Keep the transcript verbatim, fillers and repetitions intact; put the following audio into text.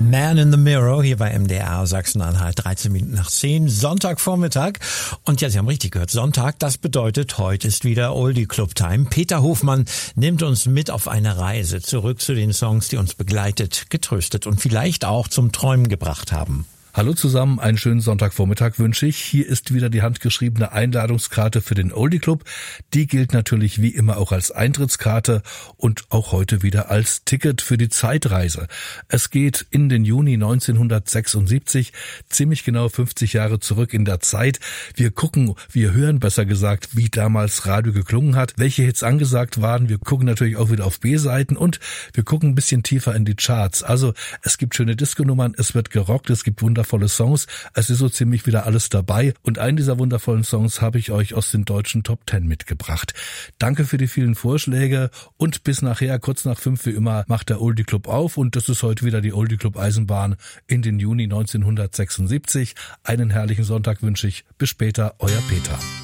Man in the Mirror hier bei M D R Sachsen-Anhalt, dreizehn Minuten nach zehn, Sonntagvormittag. Und ja, Sie haben richtig gehört, Sonntag, das bedeutet, heute ist wieder Oldie Club Time. Peter Hofmann nimmt uns mit auf eine Reise zurück zu den Songs, die uns begleitet, getröstet und vielleicht auch zum Träumen gebracht haben. Hallo zusammen, einen schönen Sonntagvormittag wünsche ich. Hier ist wieder die handgeschriebene Einladungskarte für den Oldie Club. Die gilt natürlich wie immer auch als Eintrittskarte und auch heute wieder als Ticket für die Zeitreise. Es geht in den Juni neunzehnhundertsechsundsiebzig, ziemlich genau fünfzig Jahre zurück in der Zeit. Wir gucken, wir hören besser gesagt, wie damals Radio geklungen hat, welche Hits angesagt waren. Wir gucken natürlich auch wieder auf B-Seiten und wir gucken ein bisschen tiefer in die Charts. Also es gibt schöne Disco-Nummern, es wird gerockt, es gibt wundervolle wundervolle Songs. Es ist so ziemlich wieder alles dabei und einen dieser wundervollen Songs habe ich euch aus den deutschen Top Ten mitgebracht. Danke für die vielen Vorschläge und bis nachher, kurz nach fünf wie immer, macht der Oldie Club auf und das ist heute wieder die Oldie Club Eisenbahn in den Juni neunzehnhundertsechsundsiebzig. Einen herrlichen Sonntag wünsche ich. Bis später, euer Peter.